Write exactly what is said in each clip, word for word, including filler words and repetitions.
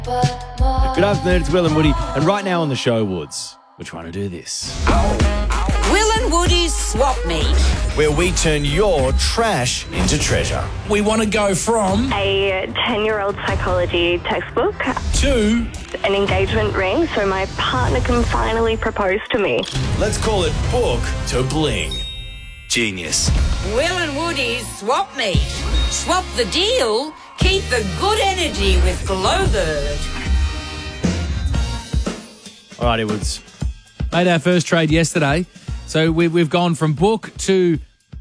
Good afternoon, it's Will and Woody. And right now on the show, Woods, we're trying to do this. Will and Woody's Swap Meet. Where we turn your trash into treasure. We want to go from a ten-year-old psychology textbook to an engagement ring so my partner can finally propose to me. Let's call it book to bling. genius. Will and Woody's Swap Meet. Swap the deal, keep the good energy with Glowbird. All righty, Woods. Made our first trade yesterday. So we, we've gone from book to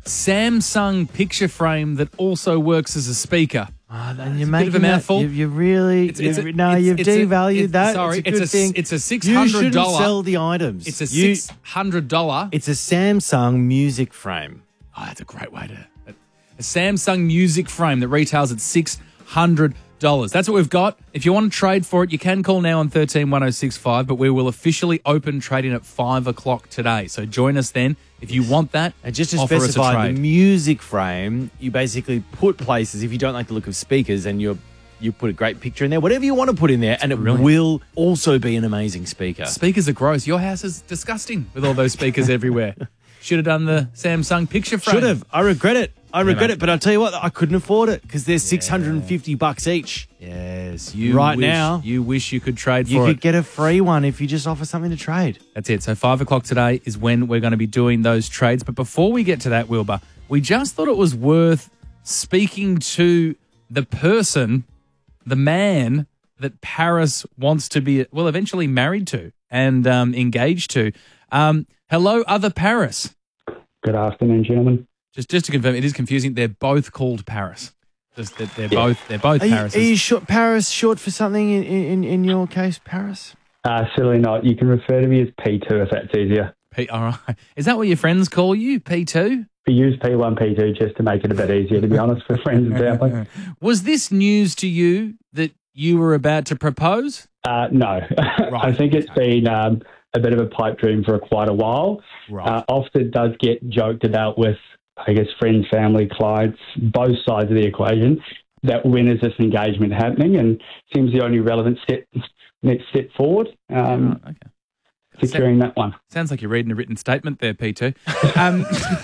Samsung picture frame that also works as a speaker. Oh, then you're a making bit of a mouthful. That, you, you really, It's- it's you- a- no, it's- you've it's a- devalued it's- that. sorry, it's a good it's a- thing. it's a six You hundred shouldn't dollars sell the items. It's a You- six hundred dollars. It's a Samsung music frame. Oh, that's a great way to... A Samsung music frame that retails at six hundred dollars. That's what we've got. If you want to trade for it, you can call now on one three one oh six five, but we will officially open trading at five o'clock today. So join us then. If you want that, And just to offer us a specify, trade. the music frame, you basically put places, if you don't like the look of speakers and you're you put a great picture in there, whatever you want to put in there, and it brilliant. will also be an amazing speaker. Speakers are gross. Your house is disgusting with all those speakers everywhere. Should have done the Samsung picture frame. Should have. I regret it. I regret mate. it, but I'll tell you what, I couldn't afford it because they're six hundred fifty bucks each. Yes, you Right wish, now, you wish you could trade You for could it. get a free one if you just offer something to trade. That's it. So five o'clock today is when we're going to be doing those trades. But before we get to that, Wilbur, we just thought it was worth speaking to the person, the man that Paris wants to be, well, eventually married to and um, engaged to. Um, hello, other Paris. Good afternoon, gentlemen. Just, just to confirm, it is confusing. They're both called Paris. Just that they're both, they're both Are you, Paris. are you short, Paris short for something in, in, in your case, Paris? Uh, certainly not. You can refer to me as P two if that's easier. P, all right. Is that what your friends call you, P two? We use P one, P two just to make it a bit easier, to be honest, for friends and family. Was this news to you that you were about to propose? Uh, no. I think it's been um, a bit of a pipe dream for quite a while. Right. Uh, often does get joked about with, I guess, friends, family, clients, both sides of the equation, that when is this engagement happening, and seems the only relevant step, next step forward, um, Right, okay. securing that one. Sounds like you're reading a written statement there, P two. Um,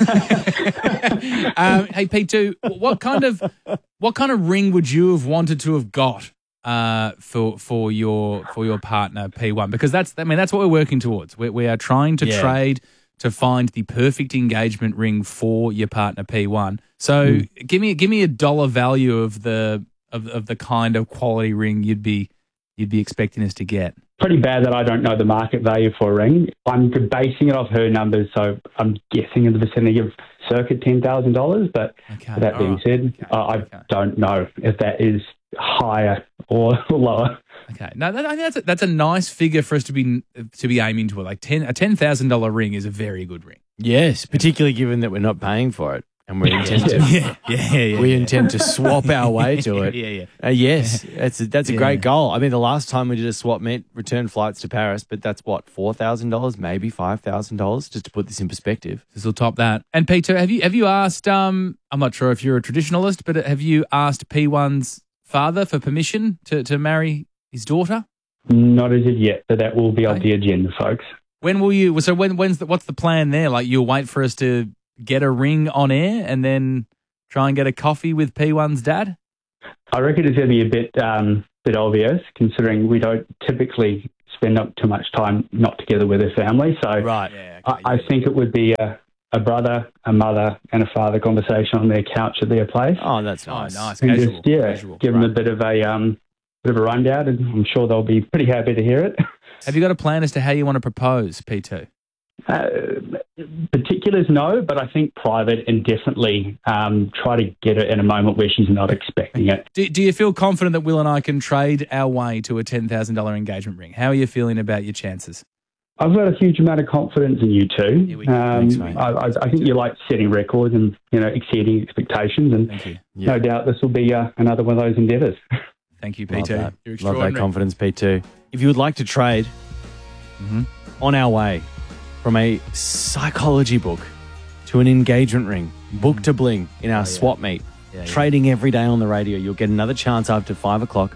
um, hey, P two, what kind of what kind of ring would you have wanted to have got uh, for for your for your partner, P one? Because that's I mean that's what we're working towards. We, we are trying to Yeah. trade to find the perfect engagement ring for your partner, P one. So mm. give me give me a dollar value of the of, of the kind of quality ring you'd be you'd be expecting us to get. Pretty bad that I don't know the market value for a ring. I'm basing it off her numbers, so I'm guessing in the vicinity of circa ten thousand dollars. But Okay, with that all being right. said, Okay, I, I okay. don't know if that is higher or lower. Okay, no, that, I think that's a, that's a nice figure for us to be to be aiming to. Like ten a ten thousand dollar ring is a very good ring. Yes, particularly given that we're not paying for it and we intend to Yeah, yeah, yeah. we intend to swap our way to it. Yeah, yeah. Uh, yes, that's a, that's a Yeah. great goal. I mean, the last time we did a swap meet, return flights to Paris, but that's what four thousand dollars, maybe five thousand dollars, just to put this in perspective. This will top that. And Peter, have you have you asked? Um, I'm not sure if you're a traditionalist, but have you asked P one's father for permission to to marry his daughter? Not as of yet, but that will be on Okay. the agenda, folks. When will you? So when when's the, what's the plan there? Like you'll wait for us to get a ring on air and then try and get a coffee with P one's dad? I reckon it's going to be a bit um, bit obvious, considering we don't typically spend up too much time not together with her family. So Right. Yeah, I, I think it would be a, a brother, a mother, and a father conversation on their couch at their place. Oh, that's Oh, nice. nice. And Casual. just, yeah, casual. give them a Right. bit of a um, bit of a rundown, and I'm sure they'll be pretty happy to hear it. Have you got a plan as to how you want to propose, P two? Uh, particulars, no, but I think private, and definitely um, try to get it in a moment where she's not expecting it. Do, do you feel confident that Will and I can trade our way to a ten thousand dollars engagement ring? How are you feeling about your chances? I've got a huge amount of confidence in you two. Yeah, we- um, thanks, mate. I, I, I think you like setting records and you know exceeding expectations, and Thank you. Yeah. no doubt this will be uh, another one of those endeavours. Thank you, P Love two. that. You're Love that extraordinary. confidence, P two. If you would like to trade Mhm. on our way from a psychology book to an engagement ring, book to bling in our swap meet, Yeah, yeah. trading every day on the radio, you'll get another chance after five o'clock.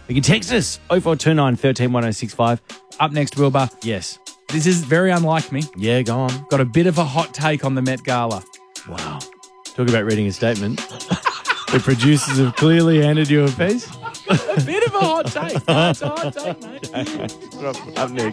You can text us oh four two nine, one three, one oh six five. Up next, Wilbur. Yes. This is very unlike me. Yeah, go on. Got a bit of a hot take on the Met Gala. Wow. Talk about reading a statement. The producers have clearly handed you a piece. A bit of a hot take. That's a hot take, mate. Up next.